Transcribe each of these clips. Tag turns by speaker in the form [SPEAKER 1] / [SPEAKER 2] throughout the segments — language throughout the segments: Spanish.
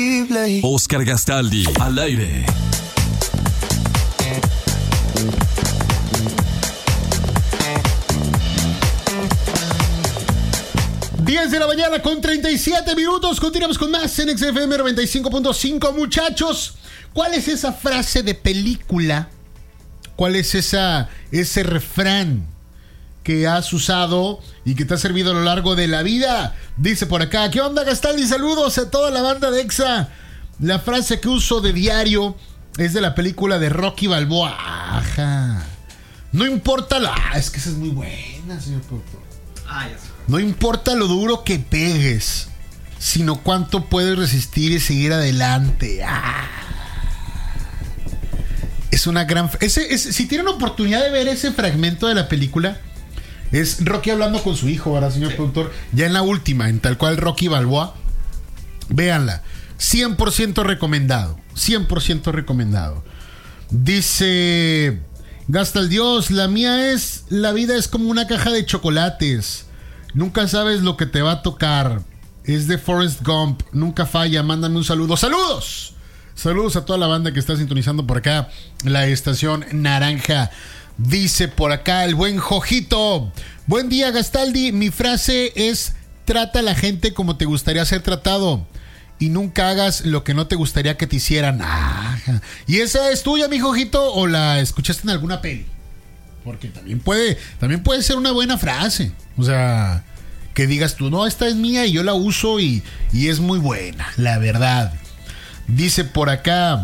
[SPEAKER 1] Oscar Gastaldi, al aire.
[SPEAKER 2] De la mañana con 37 minutos. Continuamos con más en XFM 95.5. Muchachos, ¿cuál es esa frase de película? ¿Cuál es ese refrán que has usado y que te ha servido a lo largo de la vida? Dice por acá, ¿qué onda, Gastaldi? Saludos a toda la banda de EXA. La frase que uso de diario es de la película de Rocky Balboa. Ajá. No importa es que esa es muy buena, señor productor. Ya sé. No importa lo duro que pegues, sino cuánto puedes resistir y seguir adelante. Es una gran... si tienen oportunidad de ver ese fragmento de la película, es Rocky hablando con su hijo, ¿verdad, señor productor? Ya en la última, en tal cual Rocky Balboa. Véanla. 100% recomendado. 100% recomendado. Dice... Gasta el Dios, la vida es como una caja de chocolates. Nunca sabes lo que te va a tocar. Es de Forrest Gump. Nunca falla. Mándame un saludo. ¡Saludos! Saludos a toda la banda que está sintonizando por acá la estación naranja. Dice por acá el buen Jojito. Buen día, Gastaldi. Mi frase es: trata a la gente como te gustaría ser tratado y nunca hagas lo que no te gustaría que te hicieran. ¿Y esa es tuya, mi Jojito, o la escuchaste en alguna peli? Porque también puede ser una buena frase. O sea, que digas tú, no, esta es mía y yo la uso y es muy buena, la verdad. Dice por acá,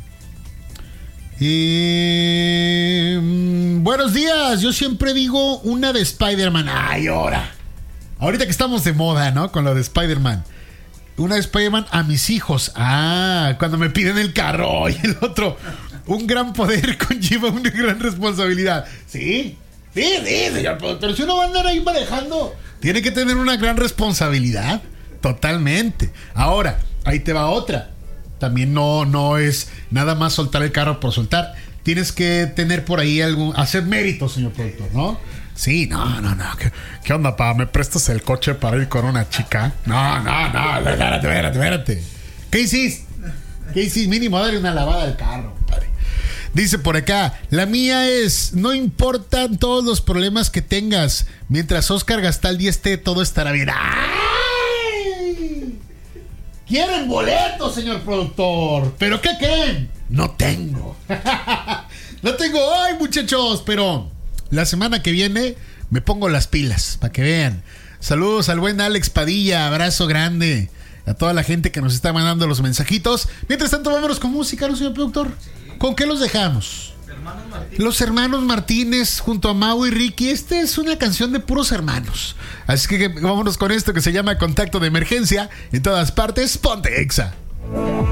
[SPEAKER 2] buenos días, yo siempre digo una de Spider-Man. Ahorita que estamos de moda, ¿no? Con lo de Spider-Man. Una de Spider-Man a mis hijos. Cuando me piden el carro. Y el otro, un gran poder conlleva una gran responsabilidad. Sí, señor productor. Si uno va a andar ahí manejando, tiene que tener una gran responsabilidad. Totalmente. Ahora, ahí te va otra. También no es nada más soltar el carro por soltar. Tienes que tener por ahí hacer mérito, señor productor, ¿no? Sí, no. ¿Qué onda, pa? ¿Me prestas el coche para ir con una chica? No. Espérate. ¿Qué hiciste? Mínimo darle una lavada al carro, padre. Dice por acá, la mía es: no importan todos los problemas que tengas, mientras Oscar Gastaldi esté, todo estará bien. ¡Ay! ¿Quieren boletos, señor productor? ¿Pero qué creen? No tengo. Ay, muchachos, pero la semana que viene me pongo las pilas, para que vean. Saludos al buen Alex Padilla, abrazo grande a toda la gente que nos está mandando los mensajitos. Mientras tanto, vámonos con música, ¿no, señor productor? ¿Con qué los dejamos? Los hermanos Martínez junto a Mau y Ricky. Esta es una canción de puros hermanos. Así que vámonos con esto que se llama Contacto de Emergencia. En todas partes, ponte EXA.